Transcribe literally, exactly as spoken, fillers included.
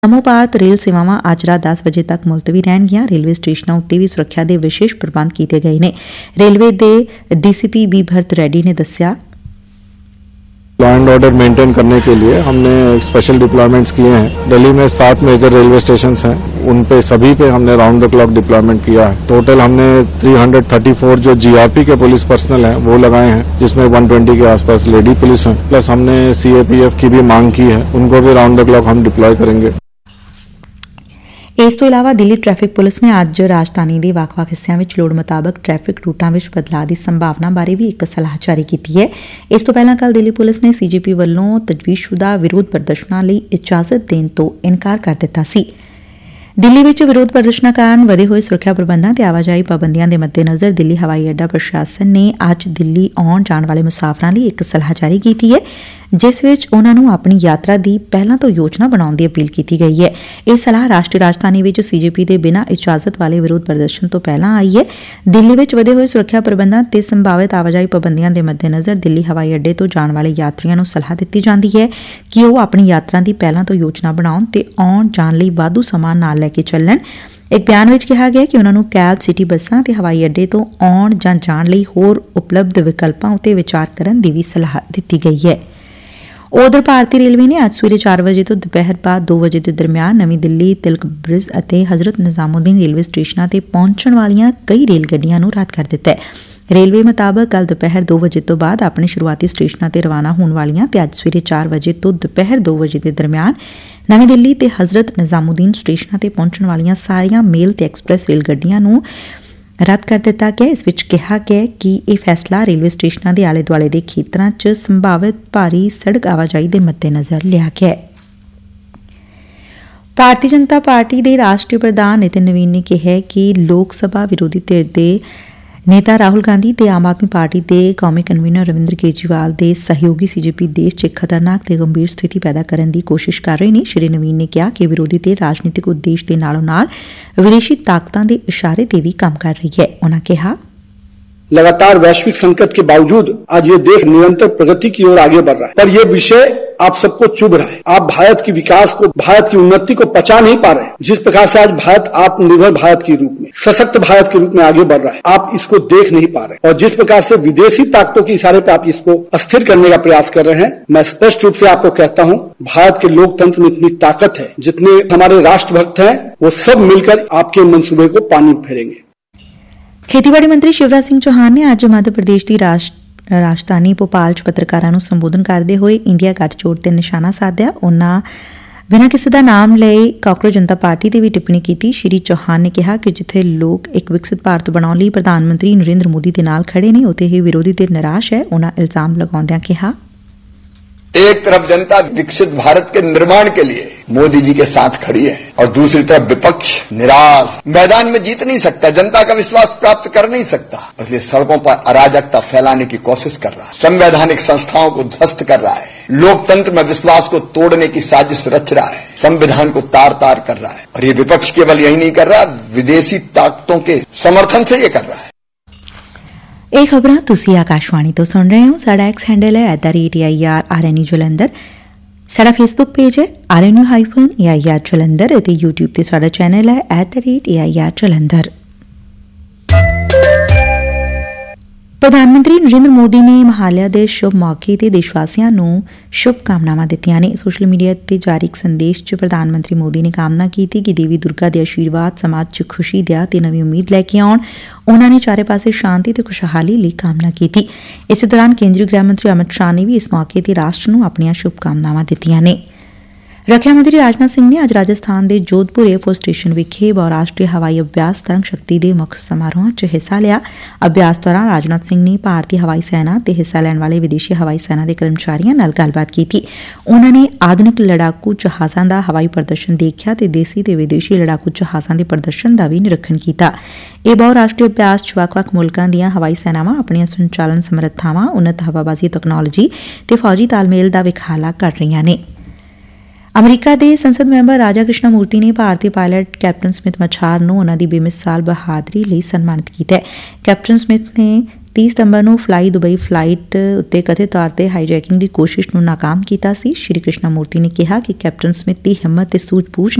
Jammu Bharat rail ਸੇਵਾਵਾਂ ਅੱਜ ਰਾਤ ਦਸ ਵਜੇ ਤੱਕ ਮੁਲਤਵੀ ਰਹਿਣਗੀਆਂ। ਰੇਲਵੇ ਸਟੇਸ਼ਨਾਂ ਉੱਤੇ ਵੀ ਸੁਰੱਖਿਆ ਦੇ ਵਿਸ਼ੇਸ਼ ਪ੍ਰਬੰਧ ਕੀਤੇ ਗਏ ਨੇ। ਰੇਲਵੇ ਦੇ ਡੀसीपी बी भरत रेड्डी ने दस्सिया, लॉ एंड ऑर्डर मेंटेन करने के लिए हमने स्पेशल डिप्लॉयमेंट्स किए हैं। दिल्ली में सात मेजर रेलवे स्टेशन हैं, उन पे सभी पे हमने राउंड द क्लॉक डिप्लॉयमेंट किया है। टोटल हमने तीन सौ चौंतीस जो जीआरपी के पुलिस पर्सनल हैं वो लगाए हैं, जिसमें एक सौ बीस के आसपास लेडी पुलिस हैं। प्लस हमने सीएपीएफ की भी मांग की है, उनको भी राउंड द क्लॉक हम डिप्लॉय करेंगे। ਇਸ ਤੋਂ ਇਲਾਵਾ ਦਿੱਲੀ ਟ੍ਰੈਫਿਕ ਪੁਲਿਸ ਨੇ ਅੱਜ ਰਾਜਧਾਨੀ ਦੇ ਵੱਖ-ਵੱਖ ਹਿੱਸਿਆਂ ਵਿੱਚ ਲੋੜ ਮੁਤਾਬਕ ਟ੍ਰੈਫਿਕ ਰੂਟਾਂ ਵਿੱਚ ਬਦਲਾਅ ਦੀ ਸੰਭਾਵਨਾ ਬਾਰੇ ਵੀ ਇੱਕ ਸਲਾਹ ਜਾਰੀ ਕੀਤੀ ਹੈ। ਇਸ ਤੋਂ ਪਹਿਲਾਂ ਕੱਲ੍ਹ ਦਿੱਲੀ ਪੁਲਿਸ ਨੇ ਸੀਜੀਪੀ ਵੱਲੋਂ ਤਜਵੀਜ਼ਸ਼ੁਦਾ ਵਿਰੋਧ ਪ੍ਰਦਰਸ਼ਨਾਂ ਲਈ ਇਜਾਜ਼ਤ ਦੇਣ ਤੋਂ ਇਨਕਾਰ ਕਰ ਦਿੱਤਾ ਸੀ। ਦਿੱਲੀ ਵਿੱਚ ਵਿਰੋਧ ਪ੍ਰਦਰਸ਼ਨਾਂ ਕਾਰਨ ਵਧੇ ਹੋਏ ਸੁਰੱਖਿਆ ਪ੍ਰਬੰਧਾਂ ਤੇ ਆਵਾਜਾਈ ਪਾਬੰਦੀਆਂ ਦੇ ਮੱਦੇਨਜ਼ਰ ਦਿੱਲੀ ਹਵਾਈ ਅੱਡਾ ਪ੍ਰਸ਼ਾਸਨ ਨੇ ਅੱਜ ਦਿੱਲੀ ਆਉਣ ਜਾਣ ਵਾਲੇ ਮੁਸਾਫਰਾਂ ਲਈ ਇੱਕ ਸਲਾਹ ਜਾਰੀ ਕੀਤੀ ਹੈ, ਜਿਸ ਵਿੱਚ ਉਨ੍ਹਾਂ ਨੂੰ ਆਪਣੀ ਯਾਤਰਾ ਦੀ ਪਹਿਲਾਂ ਤੋਂ ਯੋਜਨਾ ਬਣਾਉਣ ਦੀ ਅਪੀਲ ਕੀਤੀ ਗਈ ਹੈ। ਇਹ ਸਲਾਹ ਰਾਸ਼ਟਰੀ ਰਾਜਧਾਨੀ ਵਿੱਚ ਸੀਜੀਪੀ ਦੇ ਬਿਨਾਂ ਇਜਾਜ਼ਤ ਵਾਲੇ ਵਿਰੋਧ ਪ੍ਰਦਰਸ਼ਨ ਤੋਂ ਪਹਿਲਾਂ ਆਈ ਹੈ। ਦਿੱਲੀ ਵਿੱਚ ਵਧੇ ਹੋਏ ਸੁਰੱਖਿਆ ਪ੍ਰਬੰਧਾਂ ਤੇ ਸੰਭਾਵਿਤ ਆਵਾਜਾਈ ਪਾਬੰਦੀਆਂ ਦੇ ਮੱਦੇਨਜ਼ਰ ਦਿੱਲੀ ਹਵਾਈ ਅੱਡੇ ਤੋਂ ਜਾਣ ਵਾਲੇ ਯਾਤਰੀਆਂ ਨੂੰ ਸਲਾਹ ਦਿੱਤੀ ਜਾਂਦੀ ਹੈ ਕਿ ਉਹ ਆਪਣੀ ਯਾਤਰਾ ਦੀ ਪਹਿਲਾਂ ਤੋਂ ਯੋਜਨਾ ਬਣਾਉਣ ਤੇ ਆਉਣ ਜਾਣ ਲਈ ਵਾਧੂ ਸਮਾਂ ਨਾਲ ਲੈ ਕੇ ਚੱਲਣ। ਇੱਕ ਬਿਆਨ ਵਿੱਚ ਕਿਹਾ ਗਿਆ ਕਿ ਉਨ੍ਹਾਂ ਨੂੰ ਕੈਬ, ਸਿਟੀ ਬੱਸਾਂ ਤੇ ਹਵਾਈ ਅੱਡੇ ਤੋਂ ਆਉਣ ਜਾਂ ਜਾਣ ਲਈ ਹੋਰ ਉਪਲਬਧ ਵਿਕਲਪਾਂ ਉੱਤੇ ਵਿਚਾਰ ਕਰਨ ਦੀ ਵੀ ਸਲਾਹ ਦਿੱਤੀ ਗਈ ਹੈ। ਉਧਰ ਭਾਰਤੀ ਰੇਲਵੇ ਨੇ ਅੱਜ ਸਵੇਰੇ ਚਾਰ ਵਜੇ ਤੋਂ ਦੁਪਹਿਰ ਬਾਅਦ ਦੋ ਵਜੇ ਦੇ ਦਰਮਿਆਨ ਨਵੀਂ ਦਿੱਲੀ, ਤਿਲਕ ਬ੍ਰਿਜ ਅਤੇ ਹਜ਼ਰਤ ਨਿਜ਼ਾਮੂਦੀਨ ਰੇਲਵੇ ਸਟੇਸ਼ਨਾਂ ਤੇ ਪਹੁੰਚਣ ਵਾਲੀਆਂ ਕਈ ਰੇਲ ਗੱਡੀਆਂ ਨੂੰ ਰੱਦ ਕਰ ਦਿੱਤਾ ਹੈ। ਰੇਲਵੇ ਮੁਤਾਬਕ ਕੱਲ੍ਹ ਦੁਪਹਿਰ ਦੋ ਵਜੇ ਤੋਂ ਬਾਅਦ ਆਪਣੇ ਸ਼ੁਰੂਆਤੀ ਸਟੇਸ਼ਨਾਂ ਤੇ ਰਵਾਨਾ ਹੋਣ ਵਾਲੀਆਂ ਤੇ ਅੱਜ ਸਵੇਰੇ ਚਾਰ ਵਜੇ ਤੋਂ ਦੁਪਹਿਰ ਦੋ ਵਜੇ ਦੇ ਦਰਮਿਆਨ ਨਵੀਂ ਦਿੱਲੀ ਤੇ ਹਜ਼ਰਤ ਨਿਜ਼ਾਮੂਦੀਨ ਸਟੇਸ਼ਨਾਂ ਤੇ ਪਹੁੰਚਣ ਵਾਲੀਆਂ ਸਾਰੀਆਂ ਮੇਲ ਤੇ ਐਕਸਪ੍ਰੈਸ ਰੇਲ ਗੱਡੀਆਂ ਨੂੰ ਰੱਦ ਕਰ ਦਿੱਤਾ ਗਿਆ। ਇਸ ਵਿੱਚ ਕਿਹਾ ਗਿਆ ਕਿ ਇਹ ਫੈਸਲਾ ਰੇਲਵੇ ਸਟੇਸ਼ਨਾਂ ਦੇ ਆਲੇ ਦੁਆਲੇ ਦੇ ਖੇਤਰਾਂ 'ਚ ਸੰਭਾਵਿਤ ਭਾਰੀ ਸੜਕ ਆਵਾਜਾਈ ਦੇ ਮੱਦੇਨਜ਼ਰ ਲਿਆ ਗਿਆ ਹੈ। ਭਾਰਤੀ ਜਨਤਾ ਪਾਰਟੀ ਦੇ ਰਾਸ਼ਟਰੀ ਪ੍ਰਧਾਨ ਨਿਤਿਨ ਨਵੀਨ ਨੇ ਕਿਹਾ ਕਿ ਲੋਕ ਸਭਾ ਵਿਰੋਧੀ ਧਿਰ ਦੇ ਨੇਤਾ ਰਾਹੁਲ ਗਾਂਧੀ ਤੇ ਆਮ ਆਦਮੀ ਪਾਰਟੀ ਦੇ ਕੌਮੀ ਕਨਵੀਨਰ ਰਵਿੰਦਰ ਕੇਜਰੀਵਾਲ ਦੇ ਸਹਿਯੋਗੀ ਸੀਜੇਪੀ ਦੇਸ਼ 'ਚ ਇੱਕ ਖਤਰਨਾਕ ਤੇ ਗੰਭੀਰ ਸਥਿਤੀ ਪੈਦਾ ਕਰਨ ਦੀ ਕੋਸ਼ਿਸ਼ ਕਰ ਰਹੇ ਨੇ। ਸ਼੍ਰੀ ਨਵੀਨ ਨੇ ਕਿਹਾ ਕਿ ਵਿਰੋਧੀ ਧਿਰ ਰਾਜਨੀਤਿਕ ਉਦੇਸ਼ ਦੇ ਨਾਲੋਂ ਨਾਲ ਵਿਦੇਸ਼ੀ ਤਾਕਤਾਂ ਦੇ ਇਸ਼ਾਰੇ ਤੇ ਵੀ ਕੰਮ ਕਰ ਰਹੀ ਹੈ। ਉਨ੍ਹਾਂ ਕਿਹਾ, लगातार वैश्विक संकट के बावजूद आज ये देश निरंतर प्रगति की ओर आगे बढ़ रहा है, पर ये विषय आप सबको चुभ रहा है। आप भारत की विकास को, भारत की उन्नति को पचा नहीं पा रहे हैं। जिस प्रकार से आज भारत आत्मनिर्भर भारत के रूप में, सशक्त भारत के रूप में आगे बढ़ रहा है, आप इसको देख नहीं पा रहे। और जिस प्रकार से विदेशी ताकतों के इशारे पर आप इसको अस्थिर करने का प्रयास कर रहे हैं, मैं स्पष्ट रूप से आपको कहता हूं, भारत के लोकतंत्र में इतनी ताकत है, जितने हमारे राष्ट्रभक्त हैं वो सब मिलकर आपके मंसूबे को पानी में फेरेंगे। ਖੇਤੀਬਾੜੀ ਮੰਤਰੀ ਸ਼ਿਵਰਾਜ ਸਿੰਘ ਚੌਹਾਨ ਨੇ ਅੱਜ ਮੱਧ ਪ੍ਰਦੇਸ਼ ਦੀ ਰਾਜਧਾਨੀ ਭੋਪਾਲ 'ਚ ਪੱਤਰਕਾਰਾਂ ਨੂੰ ਸੰਬੋਧਨ ਕਰਦੇ ਹੋਏ ਇੰਡੀਆ ਗੱਠਜੋੜ ਤੇ ਨਿਸ਼ਾਨਾ ਸਾਧਿਆ। ਉਨ੍ਹਾਂ ਬਿਨਾਂ ਕਿਸੇ ਦਾ ਨਾਮ ਲਏ ਕਾਂਗਰਸ ਜਨਤਾ ਪਾਰਟੀ ਤੇ ਵੀ ਟਿੱਪਣੀ ਕੀਤੀ। ਸ਼੍ਰੀ ਚੌਹਾਨ ਨੇ ਕਿਹਾ ਕਿ ਜਿੱਥੇ ਲੋਕ ਇੱਕ ਵਿਕਸਿਤ ਭਾਰਤ ਬਣਾਉਣ ਲਈ ਪ੍ਰਧਾਨ ਮੰਤਰੀ ਨਰਿੰਦਰ ਮੋਦੀ ਦੇ ਨਾਲ ਖੜੇ ਨੇ, ਉੱਥੇ ਹੀ ਵਿਰੋਧੀ ਧਿਰ ਨਿਰਾਸ਼ ਹੈ। ਉਨ੍ਹਾਂ ਇਲਜ਼ਾਮ ਲਗਾਉਂਦਿਆਂ ਕਿਹਾ, एक तरफ जनता विकसित भारत के निर्माण के लिए मोदी जी के साथ खड़ी है और दूसरी तरफ विपक्ष निराश, मैदान में जीत नहीं सकता, जनता का विश्वास प्राप्त कर नहीं सकता, इसलिए सड़कों पर अराजकता फैलाने की कोशिश कर रहा है, संवैधानिक संस्थाओं को ध्वस्त कर रहा है, लोकतंत्र में विश्वास को तोड़ने की साजिश रच रहा है, संविधान को तार तार कर रहा है। और ये विपक्ष केवल यही नहीं कर रहा, विदेशी ताकतों के समर्थन से ये कर रहा है। ਇਹ ਖਬਰਾਂ ਤੁਸੀਂ ਆਕਾਸ਼ਵਾਣੀ ਤੋਂ ਸੁਣ ਰਹੇ ਹੋ। ਸਾਡਾ ਐਕਸ ਹੈਂਡਲ ਹੈ at the rate A I R R N U Jalandhar. ਸਾਡਾ ਫੇਸਬੁੱਕ ਪੇਜ ਹੈ R N U hyphen A I R Jalandhar ਅਤੇ ਯੂਟਿਊਬ ਤੇ ਸਾਡਾ ਚੈਨਲ ਹੈ at the rate A I R Jalandhar. ਪ੍ਰਧਾਨ ਮੰਤਰੀ ਨਰਿੰਦਰ ਮੋਦੀ ਨੇ ਮਹਾਲਿਆ ਦੇ ਸ਼ੁਭ ਮੌਕੇ ਤੇ ਦੇਸ਼ ਵਾਸੀਆਂ ਨੂੰ ਸ਼ੁਭ ਕਾਮਨਾਵਾਂ ਦਿੱਤੀਆਂ ਨੇ। ਸੋਸ਼ਲ ਮੀਡੀਆ ਤੇ ਜਾਰੀ ਇੱਕ ਸੰਦੇਸ਼ 'ਚ ਪ੍ਰਧਾਨ ਮੰਤਰੀ ਮੋਦੀ ਨੇ ਕਾਮਨਾ ਕੀਤੀ ਕਿ ਦੇਵੀ ਦੁਰਗਾ ਦੇ ਆਸ਼ੀਰਵਾਦ ਸਮਾਜ 'ਚ ਖੁਸ਼ੀ ਦਿਆ ਤੇ ਨਵੀਂ ਉਮੀਦ ਲੈ ਕੇ ਆਉਣ। ਉਨ੍ਹਾਂ ਨੇ ਚਾਰੇ ਪਾਸੇ ਸ਼ਾਂਤੀ ਤੇ ਖੁਸ਼ਹਾਲੀ ਲਈ ਕਾਮਨਾ ਕੀਤੀ। ਇਸੇ ਦੌਰਾਨ ਕੇਂਦਰੀ ਗ੍ਰਹਿ ਮੰਤਰੀ ਅਮਿਤ ਸ਼ਾਹ ਨੇ ਵੀ ਇਸ ਮੌਕੇ ਤੇ ਰਾਸ਼ਟਰ ਨੂੰ ਆਪਣੀਆਂ ਸ਼ੁਭ ਕਾਮਨਾਵਾਂ ਦਿੱਤੀਆਂ ਨੇ। ਰੱਖਿਆ ਮੰਤਰੀ ਰਾਜਨਾਥ ਸਿੰਘ ਨੇ ਅੱਜ ਰਾਜਸਥਾਨ ਦੇ ਜੋਧਪੁਰ ਏਅਰਫੋਰਸ ਸਟੇਸ਼ਨ ਵਿਖੇ ਬਹੁਰਾਸ਼ਟਰੀ ਹਵਾਈ ਅਭਿਆਸ ਤਰੰਗ ਸ਼ਕਤੀ ਦੇ ਮੁੱਖ ਸਮਾਰੋਹਾਂ 'ਚ ਹਿੱਸਾ ਲਿਆ। ਅਭਿਆਸ ਦੌਰਾਨ ਰਾਜਨਾਥ ਸਿੰਘ ਨੇ ਭਾਰਤੀ ਹਵਾਈ ਸੈਨਾ ਤੇ ਹਿੱਸਾ ਲੈਣ ਵਾਲੇ ਵਿਦੇਸ਼ੀ ਹਵਾਈ ਸੈਨਾ ਦੇ ਕਰਮਚਾਰੀਆਂ ਨਾਲ ਗੱਲਬਾਤ ਕੀਤੀ। ਉਨ੍ਹਾਂ ਨੇ ਆਧੁਨਿਕ ਲੜਾਕੂ ਜਹਾਜ਼ਾਂ ਦਾ ਹਵਾਈ ਪ੍ਰਦਰਸ਼ਨ ਦੇਖਿਆ ਤੇ ਦੇਸੀ ਤੇ ਵਿਦੇਸ਼ੀ ਲੜਾਕੂ ਜਹਾਜ਼ਾਂ ਦੇ ਪ੍ਰਦਰਸ਼ਨ ਦਾ ਵੀ ਨਿਰੀਖਣ ਕੀਤਾ। ਇਹ ਬਹੁਰਾਸ਼ਟਰੀ ਅਭਿਆਸ 'ਚ ਵੱਖ-ਵੱਖ ਮੁਲਕਾਂ ਦੀਆਂ ਹਵਾਈ ਸੈਨਾਵਾਂ ਆਪਣੀਆਂ ਸੰਚਾਲਨ ਸਮਰੱਥਾਵਾਂ, ਉੱਨਤ ਹਵਾਬਾਜ਼ੀ ਤਕਨਾਲੋਜੀ ਤੇ ਫੌਜੀ ਤਾਲਮੇਲ ਦਾ ਵਿਖਾਲਾ ਕਰ ਰਹੀਆਂ ਨੇ। ਅਮਰੀਕਾ ਦੇ ਸੰਸਦ ਮੈਂਬਰ ਰਾਜਾ ਕ੍ਰਿਸ਼ਨਾ ਮੂਰਤੀ ਨੇ ਭਾਰਤੀ ਪਾਇਲਟ ਕੈਪਟਨ ਸਮਿਥ ਮਛਾਰ ਨੂੰ ਉਨ੍ਹਾਂ ਦੀ ਬੇਮਿਸਾਲ ਬਹਾਦਰੀ ਲਈ ਸਨਮਾਨਿਤ ਕੀਤਾ ਹੈ। ਕੈਪਟਨ ਸਮਿਥ ਨੇ ਤੀਹ ਸਤੰਬਰ ਨੂੰ ਫਲਾਈ ਦੁਬਈ ਫਲਾਈਟ ਉੱਤੇ ਕਥਿਤ ਤੌਰ ਤੇ ਹਾਈਜੈਕਿੰਗ ਦੀ ਕੋਸ਼ਿਸ਼ ਨੂੰ ਨਾਕਾਮ ਕੀਤਾ ਸੀ। ਸ਼੍ਰੀ ਕ੍ਰਿਸ਼ਨਾ ਮੂਰਤੀ ਨੇ ਕਿਹਾ ਕਿ ਕੈਪਟਨ ਸਮਿਥ ਦੀ ਹਿੰਮਤ ਤੇ ਸੂਝ-ਬੂਝ